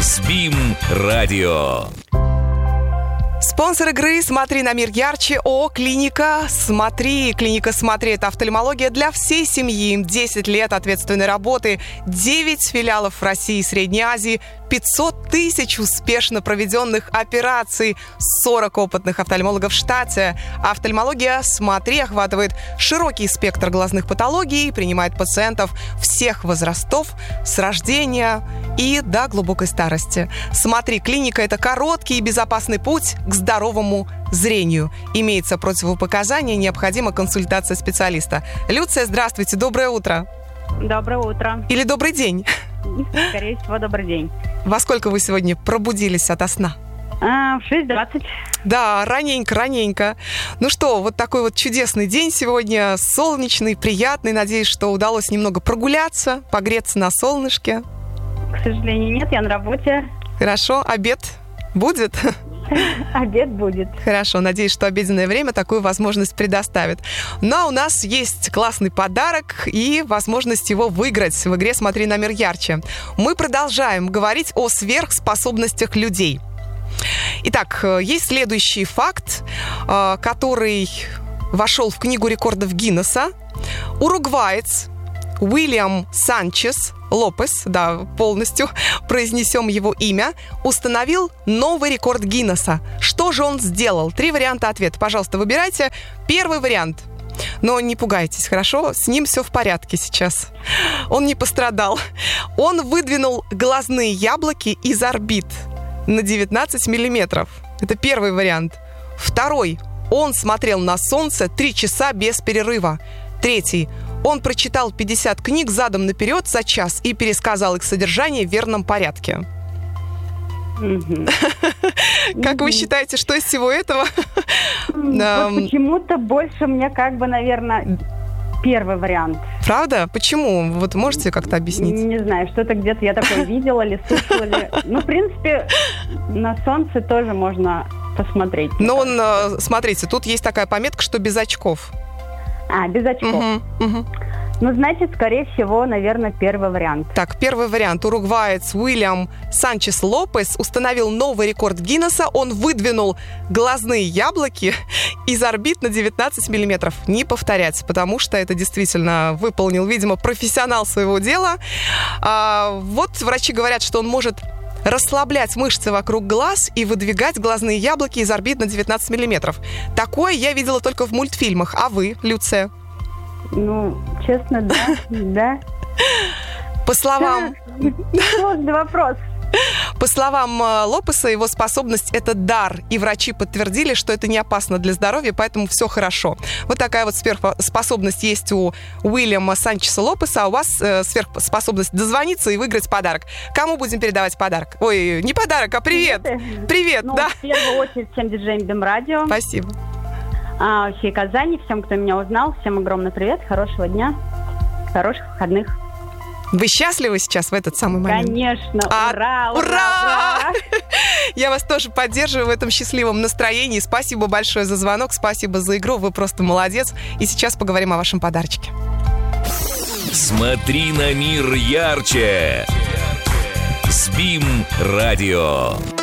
СБИМ радио. Спонсор игры «Смотри на мир ярче» ООО «Клиника Смотри». «Клиника Смотри» — это офтальмология для всей семьи. 10 лет ответственной работы, 9 филиалов в России и Средней Азии, 500 тысяч успешно проведенных операций, 40 опытных офтальмологов в штате. Офтальмология «Смотри» охватывает широкий спектр глазных патологий, принимает пациентов всех возрастов, с рождения и до глубокой старости. «Смотри, клиника» — это короткий и безопасный путь к здоровому зрению. Имеется противопоказание, необходима консультация специалиста. Люция, здравствуйте, доброе утро. Доброе утро. Или добрый день. Скорее всего, добрый день. Во сколько вы сегодня пробудились ото сна? В 6:20. Да, раненько. Ну что, вот такой вот чудесный день сегодня, солнечный, приятный. Надеюсь, что удалось немного прогуляться, погреться на солнышке. К сожалению, нет, я на работе. Хорошо, обед будет? Обед будет. Хорошо, надеюсь, что обеденное время такую возможность предоставит. Но у нас есть классный подарок и возможность его выиграть в игре «Смотри на мир ярче». Мы продолжаем говорить о сверхспособностях людей. Итак, есть следующий факт, который вошел в Книгу рекордов Гиннесса. Уругваец Уильям Санчес Лопес, да, полностью произнесем его имя, установил новый рекорд Гиннесса. Что же он сделал? 3 варианта ответа. Пожалуйста, выбирайте. Первый вариант. Но не пугайтесь, хорошо? С ним все в порядке сейчас. Он не пострадал. Он выдвинул глазные яблоки из орбит на 19 миллиметров. Это первый вариант. Второй. Он смотрел на солнце 3 часа без перерыва. Третий. Он прочитал 50 книг задом наперед за час и пересказал их содержание в верном порядке. Как вы считаете, что из всего этого? Почему-то больше мне наверное, первый вариант. Правда? Почему? Вот можете как-то объяснить? Не знаю, что-то где-то я такое видела или слышала. В принципе, на солнце тоже можно посмотреть. Но смотрите, тут есть такая пометка, что без очков. Без очков. Значит, скорее всего, наверное, первый вариант. Так, первый вариант. Уругваец Уильям Санчес Лопес установил новый рекорд Гиннесса. Он выдвинул глазные яблоки из орбит на 19 миллиметров. Не повторять, потому что это действительно выполнил, видимо, профессионал своего дела. Вот врачи говорят, что он может расслаблять мышцы вокруг глаз и выдвигать глазные яблоки из орбит на 19 миллиметров. Такое я видела только в мультфильмах. А вы, Люция? Честно, да. По словам... Сложный вопрос. По словам Лопеса, его способность – это дар. И врачи подтвердили, что это не опасно для здоровья, поэтому все хорошо. Вот такая вот сверхспособность есть у Уильяма Санчеса Лопеса. А у вас сверхспособность дозвониться и выиграть подарок. Кому будем передавать подарок? Ой, не подарок, а привет. Привет, да. В первую очередь всем диджеям СБИМ радио. Спасибо. Всей Казани, всем, кто меня узнал. Всем огромный привет, хорошего дня, хороших выходных. Вы счастливы сейчас в этот самый момент? Конечно, ура! Я вас тоже поддерживаю в этом счастливом настроении. Спасибо большое за звонок, спасибо за игру, вы просто молодец. И сейчас поговорим о вашем подарочке. Смотри на мир ярче. СБИМ радио.